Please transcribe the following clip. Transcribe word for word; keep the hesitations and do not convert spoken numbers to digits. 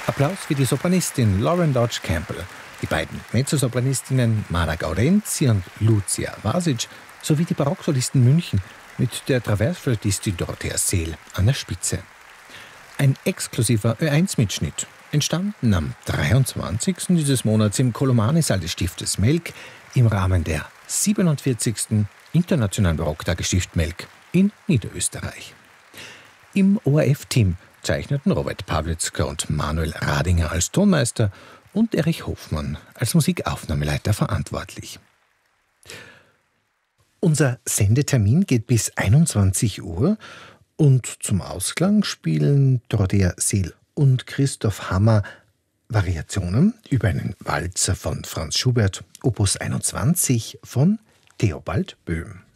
Applaus für die Sopranistin Lauren Dodge Campbell, die beiden Mezzosopranistinnen Mara Gaudenzi und Lucia Vasic sowie die Barocksolisten München mit der Traversflötistin Dorothea Seel an der Spitze. Ein exklusiver Ö eins Mitschnitt, entstanden am dreiundzwanzigsten dieses Monats im Kolomanesaal des Stiftes Melk im Rahmen der siebenundvierzigsten Internationalen Barocktage Stift Melk in Niederösterreich. Im O R F-Team zeichneten Robert Pawlitzker und Manuel Radinger als Tonmeister und Erich Hofmann als Musikaufnahmeleiter verantwortlich. Unser Sendetermin geht bis einundzwanzig Uhr und zum Ausklang spielen Dorothea Seel und Christoph Hammer Variationen über einen Walzer von Franz Schubert, Opus einundzwanzig von Theobald Böhm.